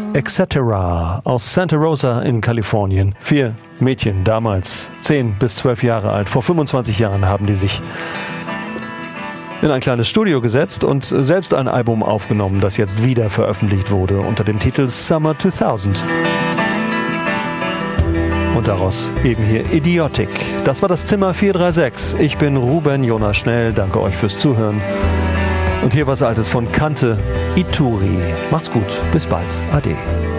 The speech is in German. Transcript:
Etc. aus Santa Rosa in Kalifornien. 4 Mädchen, damals 10 bis 12 Jahre alt. Vor 25 Jahren haben die sich in ein kleines Studio gesetzt und selbst ein Album aufgenommen, das jetzt wieder veröffentlicht wurde unter dem Titel Summer 2000. Und daraus eben hier Idiotic. Das war das Zimmer 436. Ich bin Ruben Jonas Schnell. Danke euch fürs Zuhören. Und hier was Altes von Kante, Ituri. Macht's gut. Bis bald. Ade.